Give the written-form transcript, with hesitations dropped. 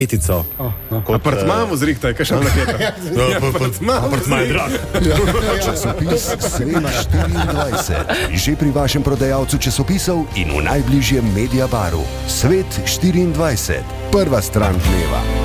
Etico. Apartma mu zrihtaj, kaj še naketa. Apartma je drag. Časopis Svet 24. Že pri vašem prodajalcu časopisov in v najbližjem Mediabaru. Svet 24. Prva stran dneva.